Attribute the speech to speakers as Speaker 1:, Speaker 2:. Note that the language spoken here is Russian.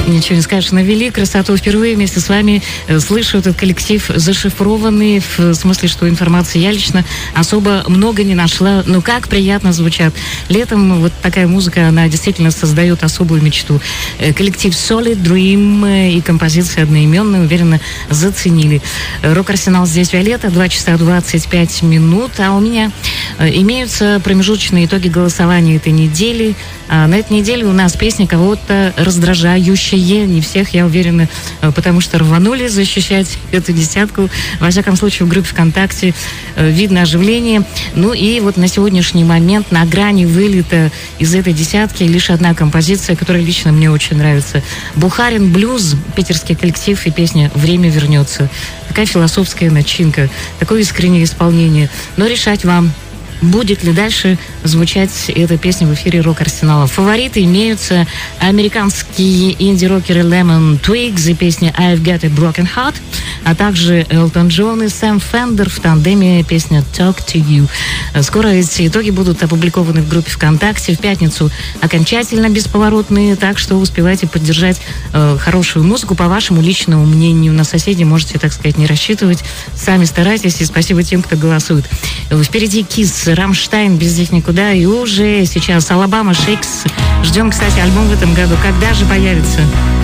Speaker 1: Ничего не скажешь, навели красоту. Впервые вместе с вами слышу этот коллектив зашифрованный, в смысле, что информации я лично особо много не нашла. Но как приятно звучат. Летом вот такая музыка, она действительно создает особую мечту. Коллектив Solid Dream и композиция одноименная, уверенно, заценили. Рок-арсенал здесь Виолетта, 2 часа 25 минут, а у меня имеются промежуточные итоги голосования этой недели. На этой неделе у нас песни кого-то раздражающие, не всех, я уверена, потому что рванули защищать эту десятку. Во всяком случае, в группе ВКонтакте видно оживление. Ну и вот на сегодняшний момент на грани вылета из этой десятки лишь одна композиция, которая лично мне очень нравится. Бухарин блюз, питерский коллектив, и песня «Время вернется». Такая философская начинка, такое искреннее исполнение. Но решать вам, будет ли дальше звучать эта песня в эфире Рок-Арсенала. Фавориты имеются: американские инди-рокеры Lemon Twigs и песня I've Got a Broken Heart, а также Элтон Джон и Сэм Фендер в тандеме песня Talk to You. Скоро эти итоги будут опубликованы в группе ВКонтакте. В пятницу окончательно бесповоротные, так что успевайте поддержать хорошую музыку. По вашему личному мнению, на соседей можете, так сказать, не рассчитывать. Сами старайтесь, и спасибо тем, кто голосует. Впереди Kiss, Рамштайн, без них никуда, и уже сейчас Алабама Шейкс. Ждем, кстати, альбом в этом году. Когда же появится?